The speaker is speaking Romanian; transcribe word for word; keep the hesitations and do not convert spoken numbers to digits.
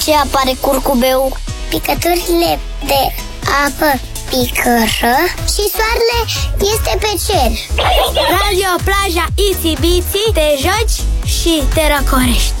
Ce apare curcubeu? Picăturile de apă picără și soarele este pe cer. Radio Plaja Itsy Bitsy, te joci și te răcorești.